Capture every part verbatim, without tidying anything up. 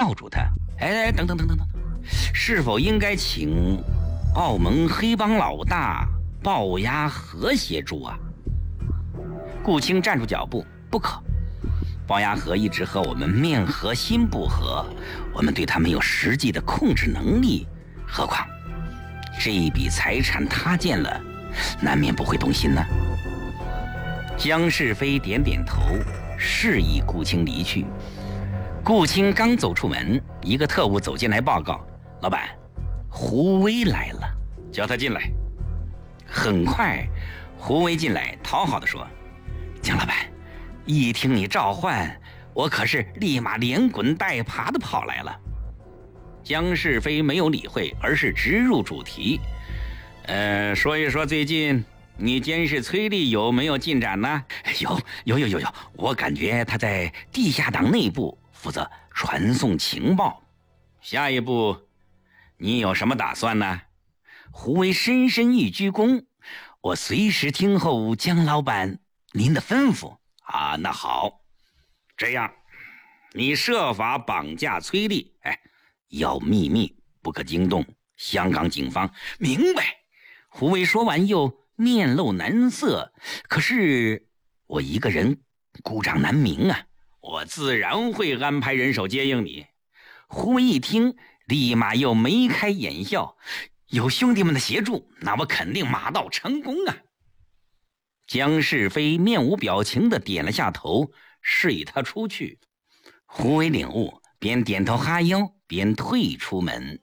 叫住他：“哎，等等等等等，是否应该请澳门黑帮老大龅牙河协助啊？”顾青站住脚步：“不可，龅牙河一直和我们面和心不和，我们对他没有实际的控制能力，何况这一笔财产他见了，难免不会动心呢。”江世飞点点头，示意顾青离去。顾青刚走出门，一个特务走进来报告：“老板，胡威来了，叫他进来。”很快，胡威进来，讨好地说：“江老板，一听你召唤，我可是立马连滚带爬的跑来了。”江世飞没有理会，而是直入主题：“呃，说一说最近你监视崔丽有没有进展呢？”“有有有有有，我感觉他在地下党内部负责传送情报。下一步你有什么打算呢？”胡威深深一鞠躬：“我随时听候江老板您的吩咐。”“啊，那好，这样你设法绑架崔丽，哎，要秘密，不可惊动香港警方。”“明白。”胡威说完又面露难色：“可是我一个人孤掌难鸣啊，我自然会安排人手接应你。”胡威一听，立马又眉开眼笑：“有兄弟们的协助，那我肯定马到成功啊！”江世飞面无表情地点了下头，示意他出去。胡威领悟，边点头哈腰，边退出门。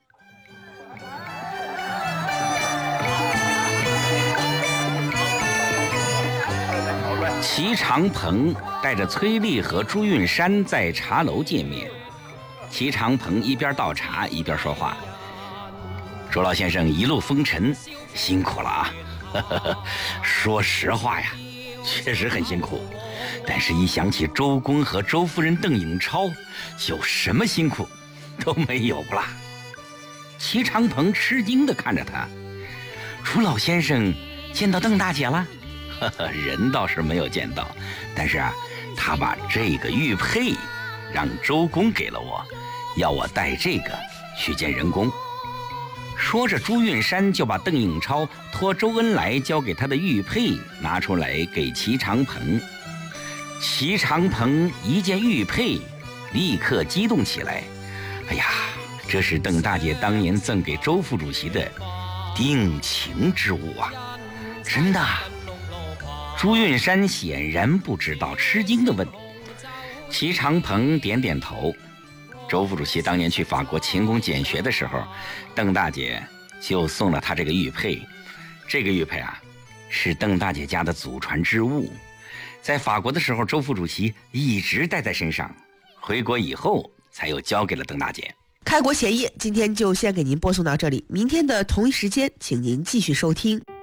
齐长鹏带着崔丽和朱运山在茶楼见面。齐长鹏一边倒茶一边说话：“周老先生一路风尘，辛苦了啊！呵呵呵，说实话呀，确实很辛苦。但是一想起周公和周夫人邓颖超，就什么辛苦都没有了。”齐长鹏吃惊地看着他：“朱老先生见到邓大姐了？”“呵呵，人倒是没有见到，但是啊，他把这个玉佩让周公给了我，要我带这个去见人工。”说着，朱运山就把邓颖超托周恩来交给他的玉佩拿出来给齐长鹏。齐长鹏一见玉佩，立刻激动起来：“哎呀，这是邓大姐当年赠给周副主席的定情之物啊！”“真的？”朱运山显然不知道，吃惊地问。齐长鹏点点头：“周副主席当年去法国勤工俭学的时候，邓大姐就送了他这个玉佩。这个玉佩啊，是邓大姐家的祖传之物，在法国的时候，周副主席一直带在身上，回国以后才又交给了邓大姐。” 开国协议今天就先给您播送到这里，明天的同一时间请您继续收听。